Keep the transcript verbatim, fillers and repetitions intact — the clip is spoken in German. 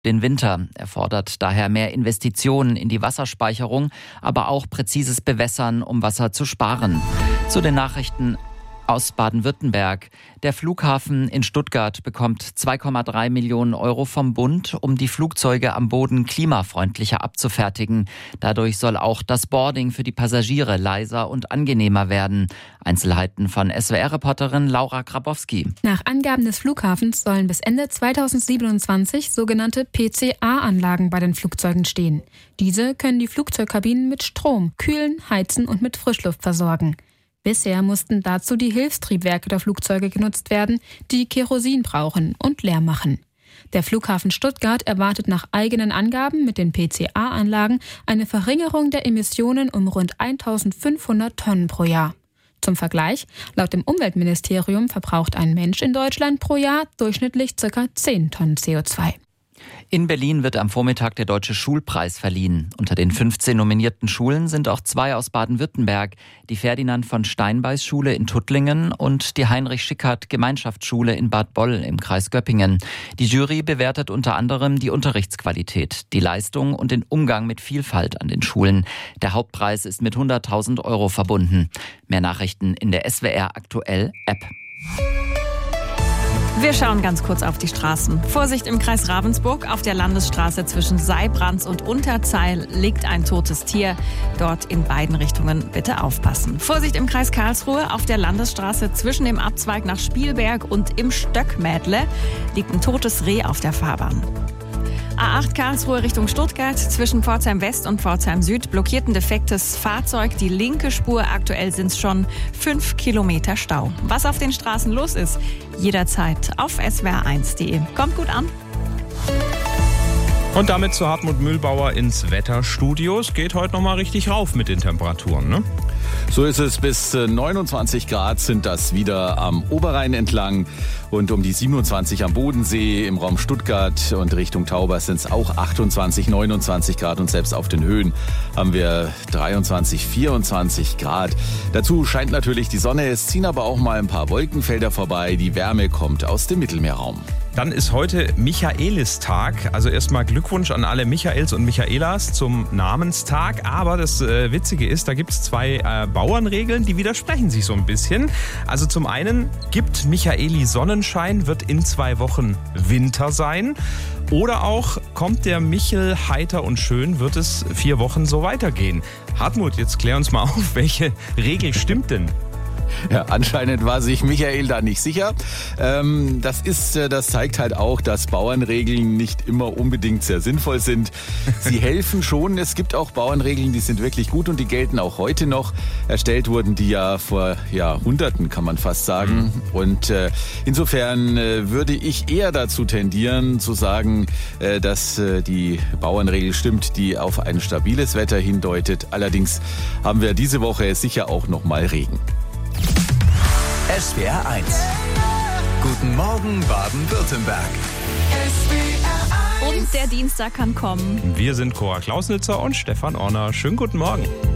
den Winter. Er fordert daher mehr Investitionen in die Wasserspeicherung, aber auch präzises Bewässern, um Wasser zu sparen. Zu den Nachrichten aus Baden-Württemberg. Der Flughafen in Stuttgart bekommt zwei Komma drei Millionen Euro vom Bund, um die Flugzeuge am Boden klimafreundlicher abzufertigen. Dadurch soll auch das Boarding für die Passagiere leiser und angenehmer werden. Einzelheiten von S W R-Reporterin Laura Grabowski. Nach Angaben des Flughafens sollen bis Ende zweitausendsiebenundzwanzig sogenannte P C A-Anlagen bei den Flugzeugen stehen. Diese können die Flugzeugkabinen mit Strom kühlen, heizen und mit Frischluft versorgen. Bisher mussten dazu die Hilfstriebwerke der Flugzeuge genutzt werden, die Kerosin brauchen und Lärm machen. Der Flughafen Stuttgart erwartet nach eigenen Angaben mit den P C A-Anlagen eine Verringerung der Emissionen um rund eintausendfünfhundert Tonnen pro Jahr. Zum Vergleich, laut dem Umweltministerium verbraucht ein Mensch in Deutschland pro Jahr durchschnittlich ca. zehn Tonnen C O zwei. In Berlin wird am Vormittag der Deutsche Schulpreis verliehen. Unter den fünfzehn nominierten Schulen sind auch zwei aus Baden-Württemberg, die Ferdinand von Steinbeis Schule in Tuttlingen und die Heinrich Schickhardt Gemeinschaftsschule in Bad Boll im Kreis Göppingen. Die Jury bewertet unter anderem die Unterrichtsqualität, die Leistung und den Umgang mit Vielfalt an den Schulen. Der Hauptpreis ist mit hunderttausend Euro verbunden. Mehr Nachrichten in der S W R Aktuell App. Wir schauen ganz kurz auf die Straßen. Vorsicht im Kreis Ravensburg. Auf der Landesstraße zwischen Seibranz und Unterzeil liegt ein totes Tier. Dort in beiden Richtungen bitte aufpassen. Vorsicht im Kreis Karlsruhe. Auf der Landesstraße zwischen dem Abzweig nach Spielberg und im Stöckmädle liegt ein totes Reh auf der Fahrbahn. A acht Karlsruhe Richtung Stuttgart. Zwischen Pforzheim West und Pforzheim Süd blockiert ein defektes Fahrzeug die linke Spur. Aktuell sind es schon fünf Kilometer Stau. Was auf den Straßen los ist, jederzeit auf S W R eins punkt de. Kommt gut an. Und damit zu Hartmut Mühlbauer ins Wetterstudio. Es geht heute noch mal richtig rauf mit den Temperaturen, ne? So ist es, bis neunundzwanzig Grad sind das wieder am Oberrhein entlang und um die siebenundzwanzig am Bodensee, im Raum Stuttgart und Richtung Taubers sind es auch achtundzwanzig, neunundzwanzig Grad und selbst auf den Höhen haben wir dreiundzwanzig, vierundzwanzig Grad. Dazu scheint natürlich die Sonne, es ziehen aber auch mal ein paar Wolkenfelder vorbei, die Wärme kommt aus dem Mittelmeerraum. Dann ist heute Michaelistag. Also erstmal Glückwunsch an alle Michaels und Michaelas zum Namenstag. Aber das äh, Witzige ist, da gibt es zwei äh, Bauernregeln, die widersprechen sich so ein bisschen. Also zum einen gibt Michaeli Sonnenschein, wird in zwei Wochen Winter sein. Oder auch kommt der Michel heiter und schön, wird es vier Wochen so weitergehen. Hartmut, jetzt klär uns mal auf, welche Regel stimmt denn? Ja, anscheinend war sich Michael da nicht sicher. Ähm, das ist, das zeigt halt auch, dass Bauernregeln nicht immer unbedingt sehr sinnvoll sind. Sie helfen schon. Es gibt auch Bauernregeln, die sind wirklich gut und die gelten auch heute noch. Erstellt wurden die ja vor Jahrhunderten, kann man fast sagen. Und äh, insofern äh, würde ich eher dazu tendieren, zu sagen, äh, dass äh, die Bauernregel stimmt, die auf ein stabiles Wetter hindeutet. Allerdings haben wir diese Woche sicher auch noch mal Regen. S W R eins. Guten Morgen Baden-Württemberg. Und der Dienstag kann kommen. Wir sind Cora Klausnitzer und Stefan Orner. Schönen guten Morgen.